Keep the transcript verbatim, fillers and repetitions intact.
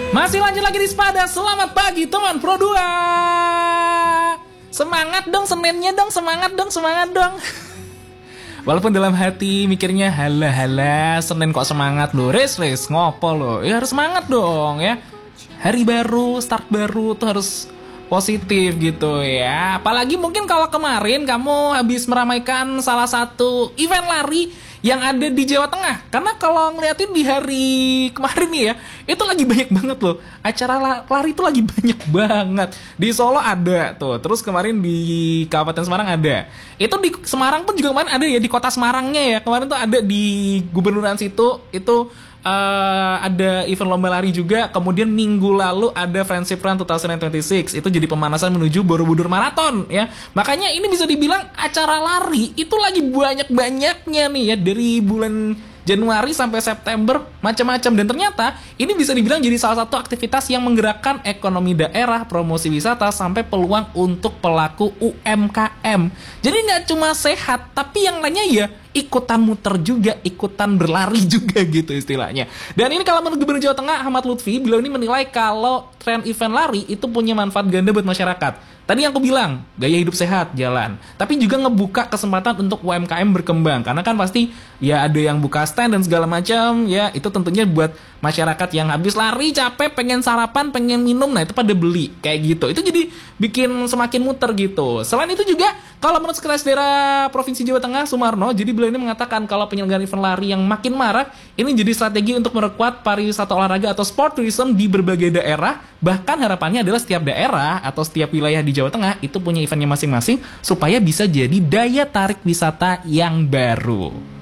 Masih lanjut lagi di Sepada. Selamat pagi teman Pro dua. Semangat dong Seninnya dong, semangat dong, semangat dong. Walaupun dalam hati mikirnya halah-halah Senin kok semangat lo, res-res ngopo lo. Ya harus semangat dong ya. Hari baru, start baru tuh harus positif gitu ya. Apalagi mungkin kalau kemarin kamu habis meramaikan salah satu event lari yang ada di Jawa Tengah. Karena kalau ngeliatin di hari kemarin nih ya, itu lagi banyak banget loh. Acara lari itu lagi banyak banget. Di Solo ada tuh, terus kemarin di Kabupaten Semarang ada. Itu di Semarang pun juga kemarin ada ya, di kota Semarangnya ya. Kemarin tuh ada di gubernuran situ, itu Uh, ada event lomba lari juga. Kemudian minggu lalu ada Friendship Run dua ribu dua puluh enam. Itu jadi pemanasan menuju Borobudur Marathon ya. Makanya ini bisa dibilang acara lari itu lagi banyak-banyaknya nih ya, dari bulan Januari sampai September macam-macam. Dan ternyata ini bisa dibilang jadi salah satu aktivitas yang menggerakkan ekonomi daerah, promosi wisata, sampai peluang untuk pelaku U M K M. Jadi nggak cuma sehat, tapi yang lainnya ya ikutan muter juga, ikutan berlari juga gitu istilahnya. Dan ini kalau menurut Gubernur Jawa Tengah Ahmad Lutfi, beliau ini menilai kalau tren event lari itu punya manfaat ganda buat masyarakat. Tadi yang aku bilang, gaya hidup sehat, jalan. Tapi juga ngebuka kesempatan untuk U M K M berkembang. Karena kan pasti ya ada yang buka stand dan segala macam. Ya itu tentunya buat masyarakat yang habis lari, capek, pengen sarapan, pengen minum. Nah itu pada beli, kayak gitu. Itu jadi bikin semakin muter gitu. Selain itu juga, kalau menurut Sekretaris Daerah Provinsi Jawa Tengah Sumarno, jadi beliau ini mengatakan kalau penyelenggaraan event lari yang makin marak, ini jadi strategi untuk memperkuat pariwisata olahraga atau sport tourism di berbagai daerah. Bahkan harapannya adalah setiap daerah atau setiap wilayah di Jawa Tengah itu punya eventnya masing-masing supaya bisa jadi daya tarik wisata yang baru.